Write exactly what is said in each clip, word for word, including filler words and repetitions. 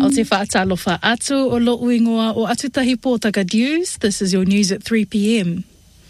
O te whaatalofa atu o lo uingoa o Atutahi Pōtaka News. This is your news at three p m.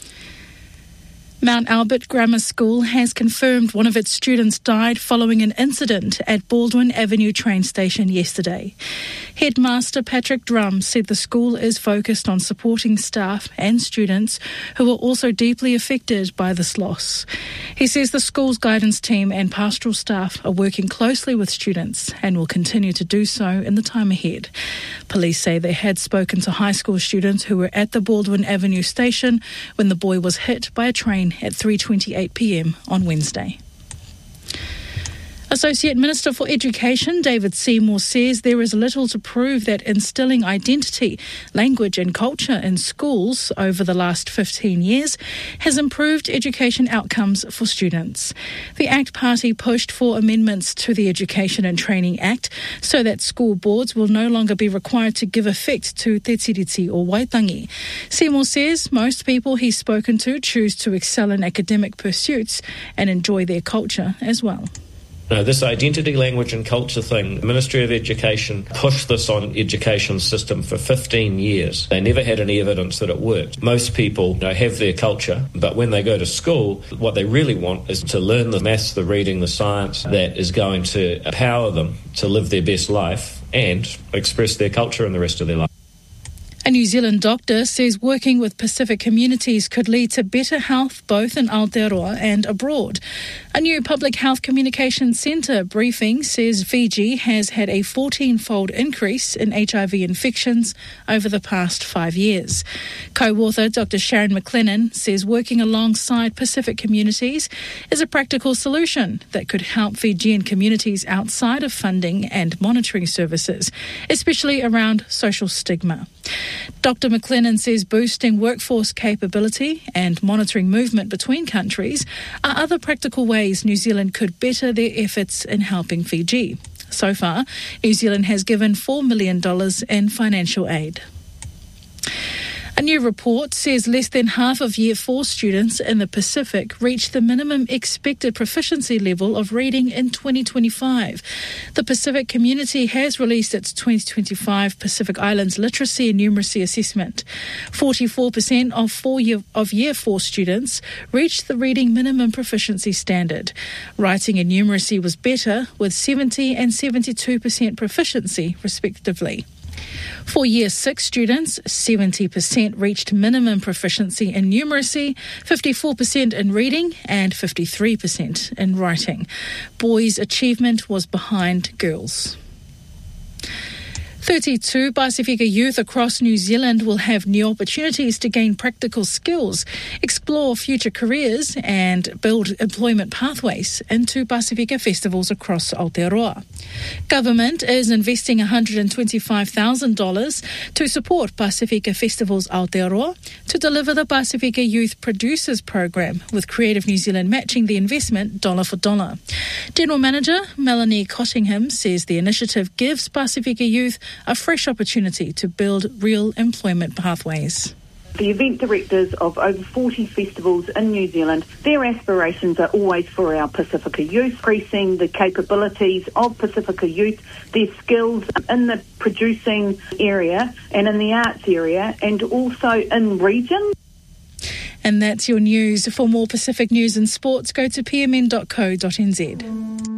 Mount Albert Grammar School has confirmed one of its students died following an incident at Baldwin Avenue train station yesterday. Headmaster Patrick Drum said the school is focused on supporting staff and students who are also deeply affected by this loss. He says the school's guidance team and pastoral staff are working closely with students and will continue to do so in the time ahead. Police say they had spoken to high school students who were at the Baldwin Avenue station when the boy was hit by a train at three twenty-eight p m on Wednesday. Associate Minister for Education David Seymour says there is little to prove that instilling identity, language and culture in schools over the last fifteen years has improved education outcomes for students. The ACT Party pushed for amendments to the Education and Training Act so that school boards will no longer be required to give effect to te tiriti or waitangi. Seymour says most people he's spoken to choose to excel in academic pursuits and enjoy their culture as well. No, this identity, language and culture thing, the Ministry of Education pushed this on education system for fifteen years. They never had any evidence that it worked. Most people, you know, have their culture, but when they go to school, what they really want is to learn the maths, the reading, the science that is going to empower them to live their best life and express their culture in the rest of their life. A New Zealand doctor says working with Pacific communities could lead to better health both in Aotearoa and abroad. A new Public Health Communications Centre briefing says Fiji has had a fourteen-fold increase in H I V infections over the past five years. Co-author Doctor Sharon McLennan says working alongside Pacific communities is a practical solution that could help Fijian communities outside of funding and monitoring services, especially around social stigma. Doctor McLennan says boosting workforce capability and monitoring movement between countries are other practical ways New Zealand could better their efforts in helping Fiji. So far, New Zealand has given four million dollars in financial aid. A new report says less than half of Year four students in the Pacific reached the minimum expected proficiency level of reading in twenty twenty-five. The Pacific community has released its twenty twenty-five Pacific Islands Literacy and Numeracy Assessment. forty-four percent of, four year, of Year four students reached the reading minimum proficiency standard. Writing and numeracy was better, with seventy and seventy-two percent proficiency, respectively. For Year six students, seventy percent reached minimum proficiency in numeracy, fifty-four percent in reading and fifty-three percent in writing. Boys' achievement was behind girls. thirty-two Pasifika youth across New Zealand will have new opportunities to gain practical skills, explore future careers and build employment pathways into Pasifika festivals across Aotearoa. Government is investing one hundred twenty-five thousand dollars to support Pasifika Festivals Aotearoa to deliver the Pasifika Youth Producers Program, with Creative New Zealand matching the investment dollar for dollar. General Manager Melanie Cottingham says the initiative gives Pasifika youth a fresh opportunity to build real employment pathways. The event directors of over forty festivals in New Zealand, their aspirations are always for our Pasifika youth, increasing the capabilities of Pasifika youth, their skills in the producing area and in the arts area, and also in region. And that's your news. For more Pacific news and sports, go to p m n dot co dot n z.